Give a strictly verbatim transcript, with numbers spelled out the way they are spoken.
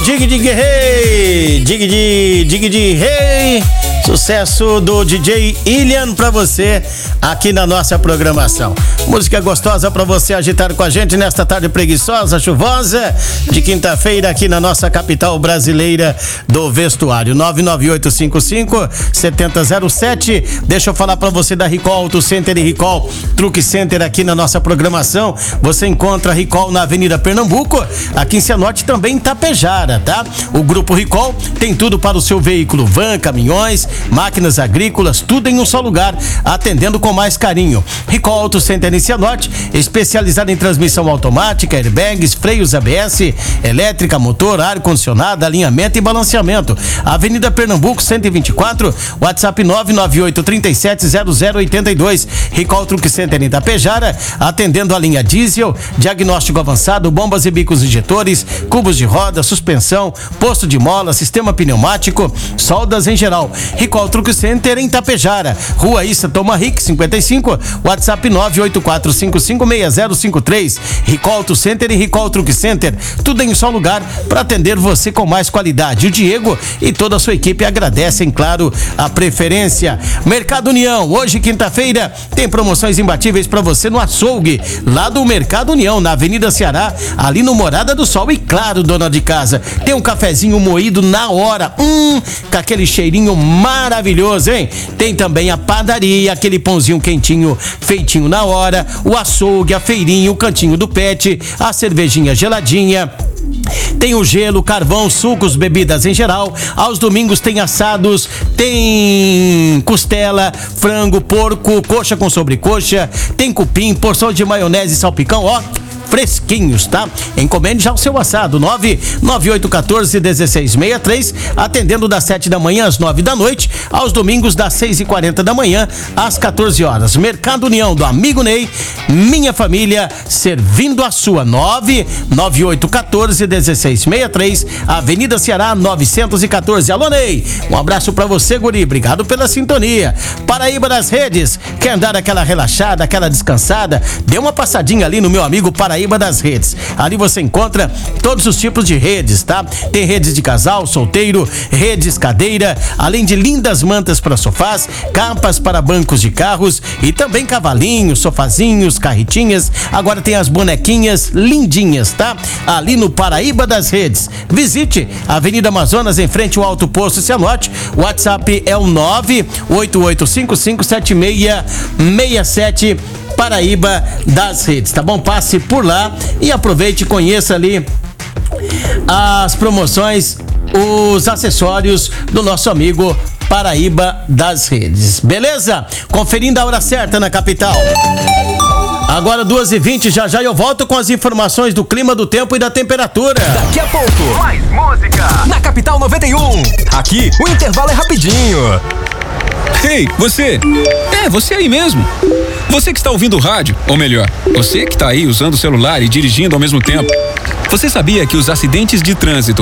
dig dig hey, dig dig dig dig hey. Sucesso do D J Ilian pra você aqui na nossa programação. Música gostosa pra você agitar com a gente nesta tarde preguiçosa, chuvosa de quinta-feira aqui na nossa capital brasileira do vestuário. nove nove oito cinco cinco sete zero zero sete. Deixa eu falar pra você da Ricol Auto Center e Ricol Truck Center aqui na nossa programação. Você encontra a Ricol na Avenida Pernambuco, aqui em Cianorte, também em Tapejara, tá? O Grupo Ricol tem tudo para o seu veículo, van, caminhões, máquinas agrícolas, tudo em um só lugar, atendendo com mais carinho. Ricol Auto Center em Cianorte, especializada em transmissão automática, airbags, freios A B S, elétrica, motor, ar-condicionado, alinhamento e balanceamento. Avenida Pernambuco, cento e vinte e quatro, WhatsApp nove nove oito três sete zero zero oito dois. Ricol Truck Center em Tapejara, atendendo a linha diesel, diagnóstico avançado, bombas e bicos injetores, cubos de roda, suspensão, posto de mola, sistema pneumático, soldas em geral. Ricol Truck Center em Tapejara, Rua Issa Toma Rick, cinquenta e cinco, WhatsApp nove oito quatro cinco cinco seis zero cinco três. Ricol Auto Center e Ricol Truck Center, tudo em um só lugar para atender você com mais qualidade. O Diego e toda a sua equipe agradecem, claro, a preferência. Mercado União, hoje quinta-feira, tem promoções imbatíveis para você no açougue, lá do Mercado União, na Avenida Ceará, ali no Morada do Sol. E claro, dona de casa, tem um cafezinho moído na hora, hum, com aquele cheirinho maravilhoso, hein? Tem também a padaria, aquele pãozinho quentinho, feitinho na hora, o açougue, a feirinha, o cantinho do pet, a cervejinha geladinha. Tem o gelo, carvão, sucos, bebidas em geral. Aos domingos tem assados, tem costela, frango, porco, coxa com sobrecoxa, tem cupim, porção de maionese e salpicão, ó, fresquinhos, tá? Encomende já o seu assado, nove nove oito um quatro um seis seis três, atendendo das sete da manhã às nove da noite, aos domingos das seis e quarenta da manhã às quatorze horas. Mercado União do amigo Ney, minha família, servindo a sua. Nove nove oito um quatro um seis seis três, Avenida Ceará novecentos e quatorze. Alô, Ney, um abraço pra você, guri, obrigado pela sintonia. Paraíba das Redes, quer dar aquela relaxada, aquela descansada? Dê uma passadinha ali no meu amigo Paraíba Paraíba das Redes. Ali você encontra todos os tipos de redes, tá? Tem redes de casal, solteiro, redes cadeira, além de lindas mantas para sofás, capas para bancos de carros e também cavalinhos, sofazinhos, carretinhas. Agora tem as bonequinhas lindinhas, tá? Ali no Paraíba das Redes. Visite a Avenida Amazonas, em frente ao Alto Posto Cianorte. O WhatsApp é o nove oito oito cinco cinco sete seis seis sete. Paraíba das Redes, tá bom? Passe por lá e aproveite e conheça ali as promoções, os acessórios do nosso amigo Paraíba das Redes, beleza? Conferindo a hora certa na capital. Agora duas e vinte, já já eu volto com as informações do clima, do tempo e da temperatura. Daqui a pouco, mais música na Capital noventa e um. Aqui, o intervalo é rapidinho. Ei, você! É, você aí mesmo. Você que está ouvindo o rádio, ou melhor, você que está aí usando o celular e dirigindo ao mesmo tempo. Você sabia que os acidentes de trânsito